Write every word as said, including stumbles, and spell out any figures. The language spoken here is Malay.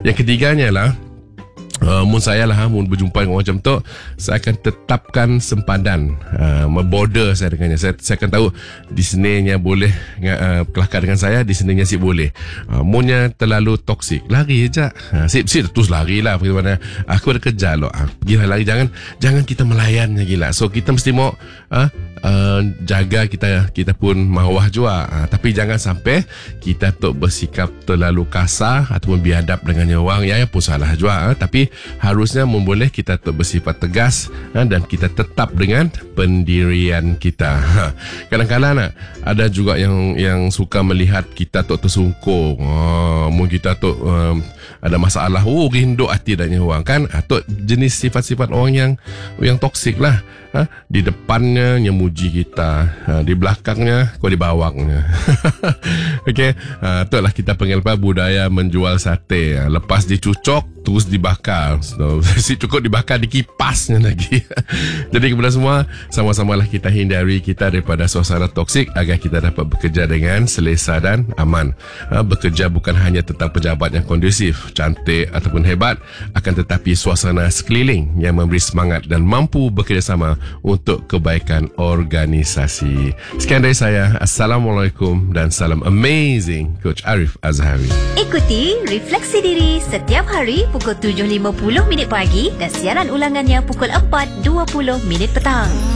Yang ketiganya lah, Uh, mun saya lah, mun berjumpa dengan orang macam tu, saya akan tetapkan sempadan, uh, border saya dengannya. Saya, saya akan tahu di sininya boleh uh, kelakar dengan saya, di sininya sip boleh. Uh, munnya terlalu toksik, lari je. Uh, sip sip terus lari lah. Bagaimana? Aku ada kerja loh. Uh, pergilah lari, jangan jangan kita melayannya gila. So kita mesti mau uh, uh, jaga kita kita pun mawah juga. Uh, tapi jangan sampai kita tu bersikap terlalu kasar ataupun biadab dengan orang. Ya, ya pun salah juga. Uh, tapi harusnya memboleh kita bersifat tegas ha, dan kita tetap dengan pendirian kita. Ha. Kadang-kadang ha, ada juga yang yang suka melihat kita tu tersungkur. Ha, mungkin kita tu um, ada masalah, oh rindu hati dan orang kan. Ha, tu jenis sifat-sifat orang yang yang toksik lah. Ha, di depannya nyemuji kita, ha, di belakangnya kau dibawaknya. Okey, ha, itulah kita panggil apa, budaya menjual sate. Ha, lepas dicucok terus dibakar. So, si cukup dibakar, dikipasnya lagi. Jadi kepada semua, sama-samalah kita hindari kita daripada suasana toksik agar kita dapat bekerja dengan selesa dan aman. Ha, bekerja bukan hanya tentang pejabat yang kondusif, cantik ataupun hebat, akan tetapi suasana sekeliling yang memberi semangat dan mampu bekerjasama untuk kebaikan organisasi. Sekian dari saya. Assalamualaikum dan salam amazing, Coach Arif Azhari. Ikuti Refleksi Diri setiap hari pukul tujuh lima puluh minit pagi dan siaran ulangannya pukul empat dua puluh minit petang.